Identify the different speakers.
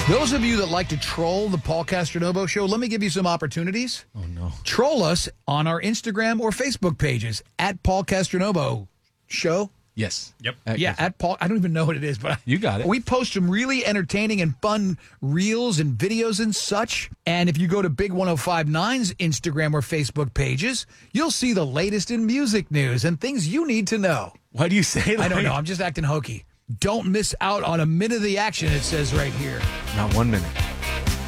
Speaker 1: Those of you that like to troll the Paul Castronovo Show, let me give you some opportunities.
Speaker 2: Oh, no.
Speaker 1: Troll us on our Instagram or Facebook pages at Paul Castronovo Show.
Speaker 2: Yes.
Speaker 3: Yep.
Speaker 1: At Paul. I don't even know what it is, but
Speaker 2: You got it.
Speaker 1: We post some really entertaining and fun reels and videos and such. And if you go to Big 1059's Instagram or Facebook pages, you'll see the latest in music news and things you need to know.
Speaker 2: Why do you say that?
Speaker 1: I don't know. I'm just acting hokey. Don't miss out on a minute of the action, it says right here.
Speaker 2: Not 1 minute.